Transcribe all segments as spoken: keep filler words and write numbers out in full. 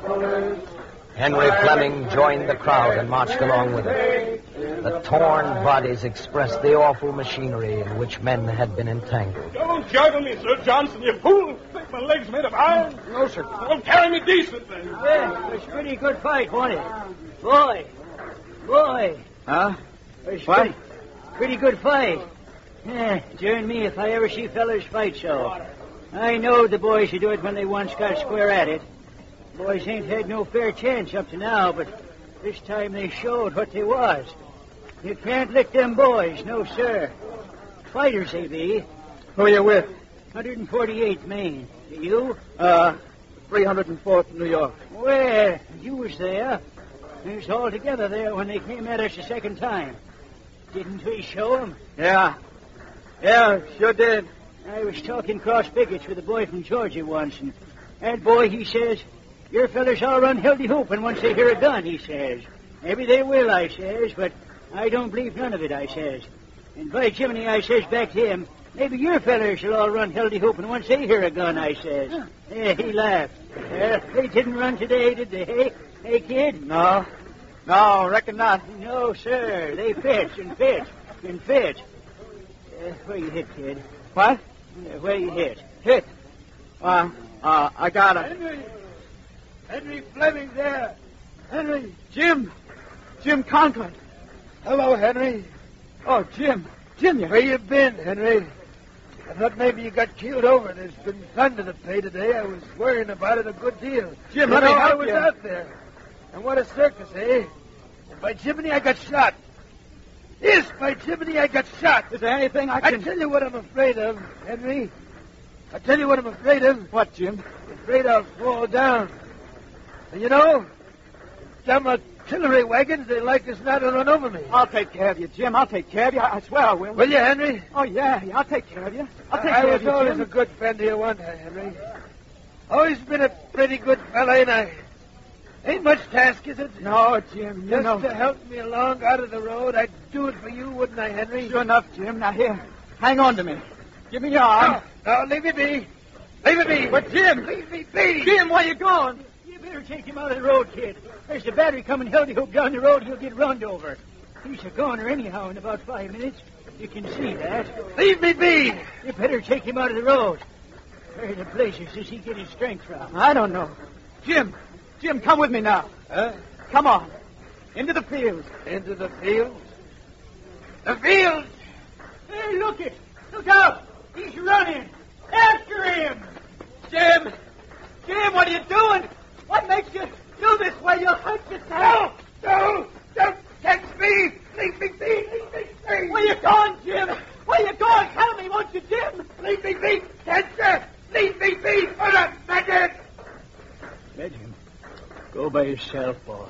Henry Fleming joined the crowd and marched along with it. The torn bodies expressed the awful machinery in which men had been entangled. Don't juggle me, Sir Johnson, you fool. Think my legs made of iron? No, sir. Don't carry me decently. Well, it was a pretty good fight, wasn't it? Boy. Boy. Huh? It was What? Pretty, pretty good fight. Yeah, darn me if I ever see fellers fight so. I know the boys who do it when they once got square at it. Boys ain't had no fair chance up to now, but this time they showed what they was. You can't lick them boys, no, sir. Fighters they be. Who are you with? one forty-eighth Maine. You? Uh, three hundred fourth New York. Well, you was there. We was all together there when they came at us the second time. Didn't we show 'em? Yeah. Yeah, sure did. I was talking cross pickets with a boy from Georgia once, and that boy, he says, your fellers all run hildy hoopin' once they hear a gun, he says. Maybe they will, I says, but I don't believe none of it, I says. And by Jiminy, I says back to him, maybe your fellers will all run hildy hoopin' once they hear a gun, I says. Yeah, he laughed. Uh, they didn't run today, did they, hey? Hey, kid? No. No, reckon not. No, sir. They pitch and pitch and pitch. Uh, where you hit, kid? What? Uh, where you hit? Hit. Uh, uh, I got it. Henry. Henry Fleming there. Henry. Jim. Jim Conklin. Hello, Henry. Oh, Jim. Jim, you... Where you been, Henry? I thought maybe you got keeled over. There's been thunder to pay today. I was worrying about it a good deal. Jim, you let me know, I help was you. out there. And what a circus, eh? And by Jiminy, I got shot. Yes, by Jiminy, I got shot. Is there anything I I can... tell you what I'm afraid of, Henry. I tell you what I'm afraid of. What, Jim? I'm afraid I'll fall down. And you know, them artillery wagons, they like us now to run over me. I'll take care of you, Jim. I'll take care of you. I, I swear I will. Will you, Henry? Oh, yeah, yeah. I'll take care of you. I'll take I care was of you, always Jim. a good friend to you, one time, Henry. Always been a pretty good fella, ain't I? Ain't much task, is it? No, Jim, you Just know... to help me along out of the road, I'd do it for you, wouldn't I, Henry? Sure enough, Jim. Now, here, hang on to me. Give me your arm. No, no, leave me be. Leave me be. But, Jim... Leave me be. Jim, where you going? You better take him out of the road, kid. There's a battery coming hildy hoop down the road. He'll get runned over. He's a goner anyhow in about five minutes. You can see that. Leave me be. You better take him out of the road. Where the blazes does he get his strength from? I don't know. Jim, Jim, come with me now. Huh? Come on. Into the field. Into the field? The field! Hey, look it! Look out! He's running! After him! Jim! Jim, what are you doing? What makes you do this way? You'll hurt yourself. No! No! Don't catch me! Leave me be! Leave me be! Where you going, Jim? Where you going? Tell me, won't you, Jim? Leave me be! Can't you? Leave me be for a second! Let him. Go by yourself, boy.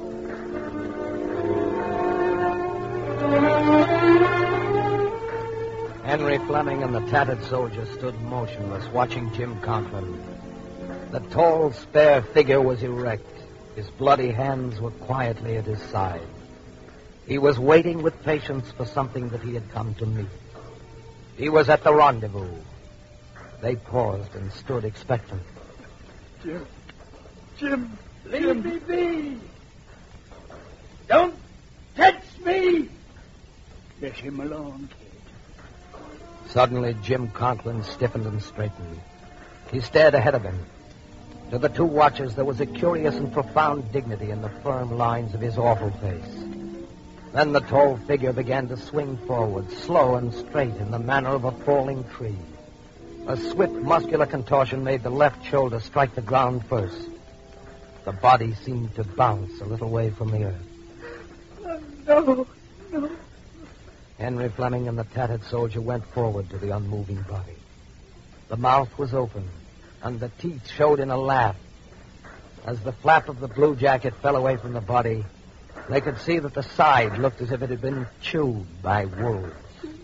Henry Fleming and the tattered soldier stood motionless, watching Jim Conklin. The tall, spare figure was erect. His bloody hands were quietly at his side. He was waiting with patience for something that he had come to meet. He was at the rendezvous. They paused and stood expectant. Jim. Jim. Leave Jim. me be! Don't touch me! Let him alone, kid. Suddenly, Jim Conklin stiffened and straightened. He stared ahead of him. To the two watchers, there was a curious and profound dignity in the firm lines of his awful face. Then the tall figure began to swing forward, slow and straight in the manner of a falling tree. A swift, muscular contortion made the left shoulder strike the ground first. The body seemed to bounce a little way from the earth. No, no. Henry Fleming and the tattered soldier went forward to the unmoving body. The mouth was open, and the teeth showed in a laugh. As the flap of the blue jacket fell away from the body, they could see that the side looked as if it had been chewed by wolves.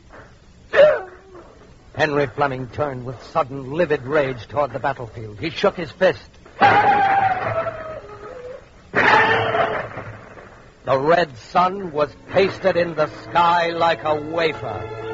Henry Fleming turned with sudden, livid rage toward the battlefield. He shook his fist. The red sun was pasted in the sky like a wafer.